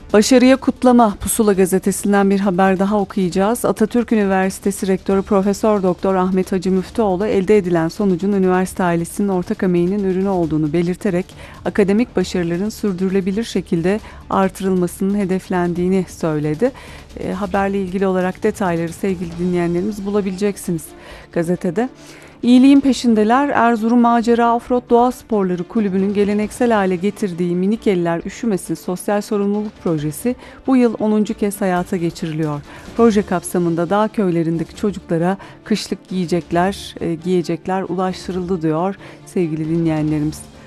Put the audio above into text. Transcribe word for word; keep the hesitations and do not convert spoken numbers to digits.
Başarıya kutlama. Pusula gazetesinden bir haber daha okuyacağız. Atatürk Üniversitesi Rektörü Profesör Doktor Ahmet Hacı Müftüoğlu elde edilen sonucun üniversite ailesinin ortak emeğinin ürünü olduğunu belirterek akademik başarıların sürdürülebilir şekilde artırılmasının hedeflendiğini söyledi. E, haberle ilgili olarak detayları sevgili dinleyenlerimiz bulabileceksiniz gazetede. İyiliğin peşindeler. Erzurum Macera Offroad Doğa Sporları Kulübü'nün geleneksel hale getirdiği Minik Eller Üşümesin Sosyal Sorumluluk Projesi bu yıl onuncu kez hayata geçiriliyor. Proje kapsamında dağ köylerindeki çocuklara kışlık giyecekler, e, giyecekler ulaştırıldı diyor sevgili dinleyenlerimiz.